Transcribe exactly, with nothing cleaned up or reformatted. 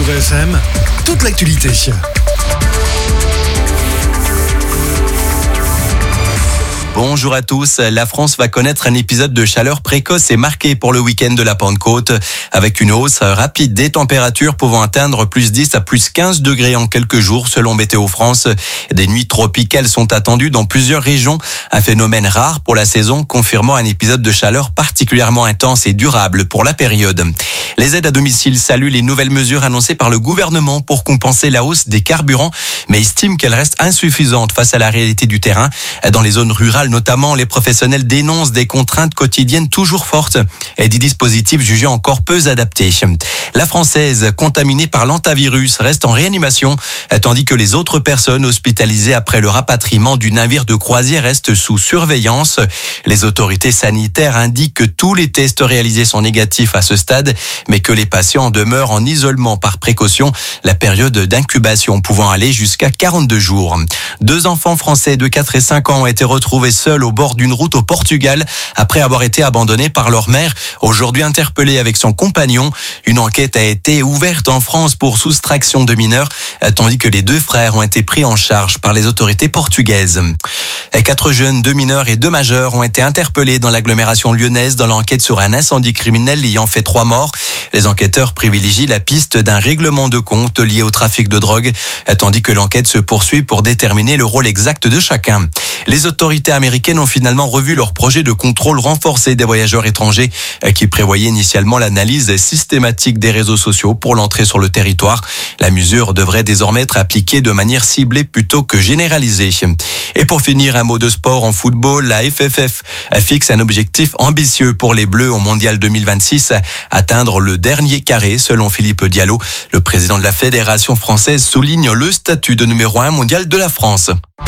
Vivre F M, toute l'actualité. Bonjour à tous. La France va connaître un épisode de chaleur précoce et marqué pour le week-end de la Pentecôte, avec une hausse rapide des températures pouvant atteindre plus dix à plus quinze degrés en quelques jours selon Météo France. Des nuits tropicales sont attendues dans plusieurs régions, un phénomène rare pour la saison, confirmant un épisode de chaleur particulièrement intense et durable pour la période. Les aides à domicile saluent les nouvelles mesures annoncées par le gouvernement pour compenser la hausse des carburants, mais estiment qu'elles restent insuffisantes face à la réalité du terrain. Dans les zones rurales notamment, les professionnels dénoncent des contraintes quotidiennes toujours fortes et des dispositifs jugés encore peu adaptés. La Française contaminée par l'hantavirus reste en réanimation, tandis que les autres personnes hospitalisées après le rapatriement du navire de croisière restent sous surveillance. Les autorités sanitaires indiquent que tous les tests réalisés sont négatifs à ce stade, mais que les patients demeurent en isolement par précaution, la période d'incubation pouvant aller jusqu'à quarante-deux jours. Deux enfants français de quatre et cinq ans ont été retrouvés seuls au bord d'une route au Portugal après avoir été abandonnés par leur mère, aujourd'hui interpellée avec son compagnon. Une enquête a été ouverte en France pour soustraction de mineurs, tandis que les deux frères ont été pris en charge par les autorités portugaises. Quatre jeunes, deux mineurs et deux majeurs ont été interpellés dans l'agglomération lyonnaise dans l'enquête sur un incendie criminel ayant fait trois morts. Les enquêteurs privilégient la piste d'un règlement de compte lié au trafic de drogue, tandis que l'enquête se poursuit pour déterminer le rôle exact de chacun. Les autorités américaines ont finalement revu leur projet de contrôle renforcé des voyageurs étrangers qui prévoyait initialement l'analyse systématique des réseaux sociaux pour l'entrée sur le territoire. La mesure devrait désormais être appliquée de manière ciblée plutôt que généralisée. Et pour finir, un mot de sport en football. La F F F fixe un objectif ambitieux pour les Bleus au Mondial deux mille vingt-six, atteindre le dernier carré selon Philippe Diallo. Le président de la Fédération française souligne le statut de numéro un mondial de la France.